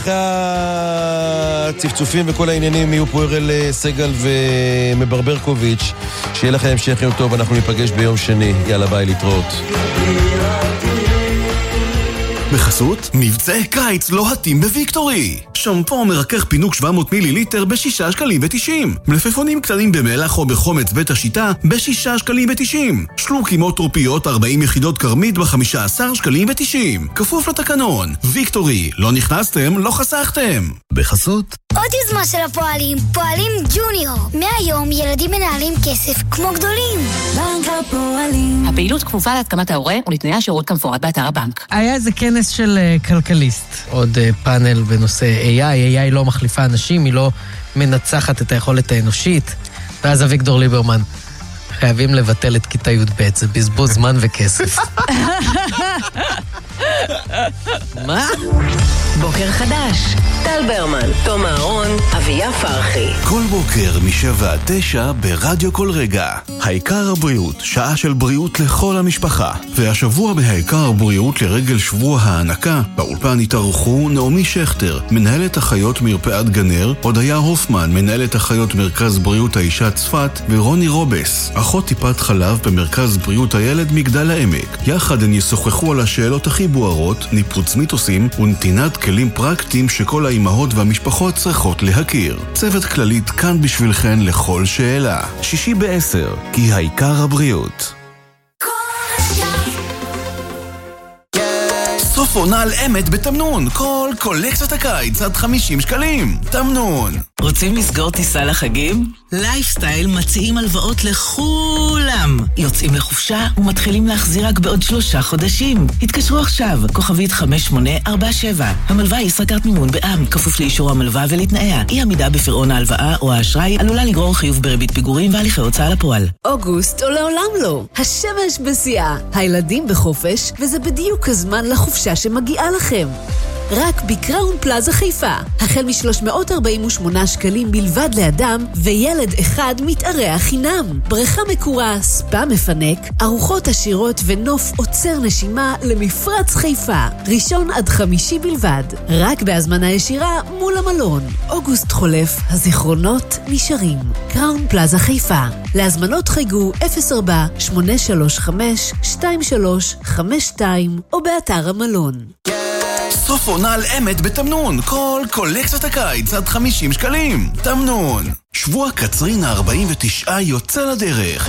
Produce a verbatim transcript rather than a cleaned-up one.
הצפצופים וכל העניינים יהיו פה אראל סגל ומברברקוביץ'. שיהיה לכם המשך יום טוב, אנחנו ניפגש ביום שני. יאללה ביי, להתראות. בחסות, מבצעי קיץ לוהטים בוויקטורי. שמפו מרכך פינוק שבע מאות מיליליטר בשישה שקלים ותשעים. מלפפונים קטנים במלח או בחומץ בית השיטה בשישה שקלים ותשעים. שלוקים או טרופיות ארבעים יחידות קרמית בחמישה עשר שקלים ותשעים. כפוף לתקנון. ויקטורי, לא נכנסתם, לא חסכתם. בחסות. עוד יוזמה של הפועלים, פועלים ג'וניור. מהיום ילדים מנהלים כסף כמו גדולים. בנק הפועלים. הפעילות כפופה להתקמת ההורה ולתנאי השירות כמפורט באתר הבנק. היה איזה כנס של כלכליסט, עוד פאנל בנושא איי איי. איי איי לא מחליפה אנשים, היא לא מנצחת את היכולת האנושית. ואז אביגדור ליברמן, חייבים לבטל את כיתה י' ב', זה בזבוז זמן וכסף. מה? בוקר חדש, טל ברמן, תום אהרון, אביה פרחי. כל בוקר משבע עד תשע ברדיו כל רגע. העיקר הבריאות, שעה של בריאות לכל המשפחה. והשבוע בהעיקר הבריאות לרגל שבוע הענקה, באולפן התארחו נעמי שכטר, מנהלת אחיות מרפאת גנר, הודיה הופמן, מנהלת אחיות מרכז בריאות האישה צפת, ורוני רובס, אחות טיפת חלב במרכז בריאות הילד מגדל העמק. יחד הן ישוחחו על השאלות הכי בוערות, ניפוץ מיתוסים ונתינת כלים פרקטיים שכל האימהות והמשפחות צריכות להכיר. צוות כללית כאן בשבילכן לכל שאלה. שישי בעשר, כי העיקר הבריאות. סוף עונה על אמת בתמנון. כל קולקציית הקיץ עד חמישים שקלים. תמנון. רוצים לסגור טיסה לחגים? לייפסטייל מציעים הלוואות לכולם. יוצאים לחופשה ומתחילים להחזיר רק בעוד שלושה חודשים. התקשרו עכשיו, כוכבית חמש שמונה ארבע שבע. המלווה היא ישראכרט מימון בע"מ, כפוף לאישור המלווה ולתנאיה. אי עמידה בפירעון ההלוואה או האשראי עלולה לגרור חיוב בריבית פיגורים והליכי הוצאה לפועל. אוגוסט או לעולם לא. השמש בשיאה. הילדים בחופש, וזה בדיוק הזמן לחופשה שמגיעה לכם. רק בקראון פלאזה חיפה, החל מ-שלוש מאות ארבעים ושמונה שקלים בלבד לאדם, וילד אחד מתארח חינם. בריכה מקורה, ספה מפנק, ארוחות עשירות ונוף עוצר נשימה למפרץ חיפה. ראשון עד חמישי בלבד, רק בהזמנה ישירה מול המלון. אוגוסט חולף, הזיכרונות נשארים. קראון פלאזה חיפה. להזמנות חייגו אפס ארבע שמונה שלוש חמש שתיים שלוש חמש שתיים או באתר המלון. סוף עונה על אמת בתמנון. כל קולקציית הקיץ עד חמישים שקלים. תמנון. שבוע קצרין ה-ארבעים ותשע יוצא לדרך.